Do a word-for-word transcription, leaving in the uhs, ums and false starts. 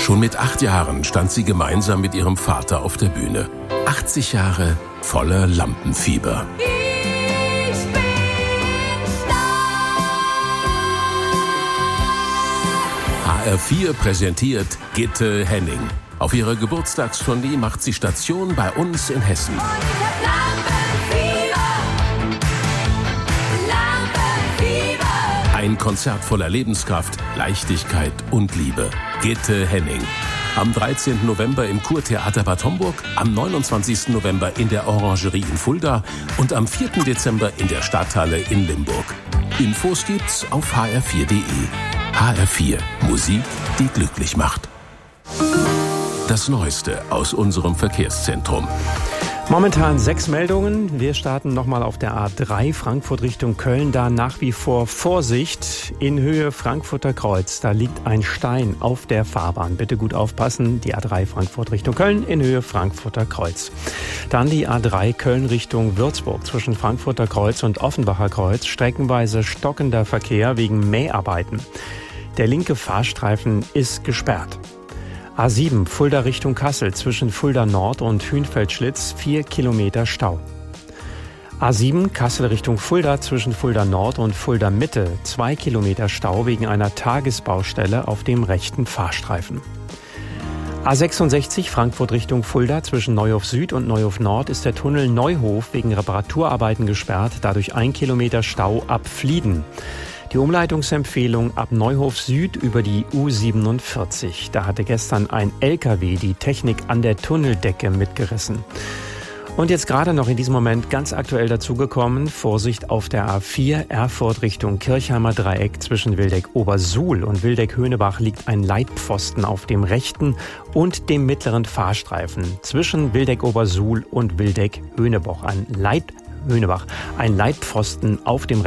Schon mit acht Jahren stand sie gemeinsam mit ihrem Vater auf der Bühne. achtzig Jahre voller Lampenfieber. Ich bin stark. H R vier präsentiert Gitte Henning. Auf ihrer Geburtstagstournee macht sie Station bei uns in Hessen. Und ich hab Lampenfieber. Lampenfieber. Ein Konzert voller Lebenskraft, Leichtigkeit und Liebe. Gitte Henning. Am dreizehnten November im Kurtheater Bad Homburg, am neunundzwanzigsten November in der Orangerie in Fulda und am vierten Dezember in der Stadthalle in Limburg. Infos gibt's auf h r vier punkt d e. H R vier. Musik, die glücklich macht. Das Neueste aus unserem Verkehrszentrum. Momentan sechs Meldungen. Wir starten nochmal auf der A drei Frankfurt Richtung Köln. Da nach wie vor Vorsicht in Höhe Frankfurter Kreuz. Da liegt ein Stein auf der Fahrbahn. Bitte gut aufpassen. Die A drei Frankfurt Richtung Köln in Höhe Frankfurter Kreuz. Dann die A drei Köln Richtung Würzburg zwischen Frankfurter Kreuz und Offenbacher Kreuz. Streckenweise stockender Verkehr wegen Mäharbeiten. Der linke Fahrstreifen ist gesperrt. A sieben Fulda Richtung Kassel zwischen Fulda Nord und Hünfeld-Schlitz vier Kilometer Stau. A sieben Kassel Richtung Fulda zwischen Fulda Nord und Fulda Mitte zwei Kilometer Stau wegen einer Tagesbaustelle auf dem rechten Fahrstreifen. A sechsundsechzig Frankfurt Richtung Fulda zwischen Neuhof Süd und Neuhof Nord ist der Tunnel Neuhof wegen Reparaturarbeiten gesperrt, dadurch ein Kilometer Stau ab Flieden. Die Umleitungsempfehlung ab Neuhof Süd über die U siebenundvierzig. Da hatte gestern ein L K W die Technik an der Tunneldecke mitgerissen. Und jetzt gerade noch in diesem Moment ganz aktuell dazugekommen, Vorsicht auf der A vier Erfurt Richtung Kirchheimer Dreieck zwischen Wildeck-Obersuhl und Wildeck-Höhnebach liegt ein Leitpfosten auf dem rechten und dem mittleren Fahrstreifen zwischen Wildeck-Obersuhl und Wildeck-Höhnebach. Ein Leit Höhnebach, ein Leitpfosten auf dem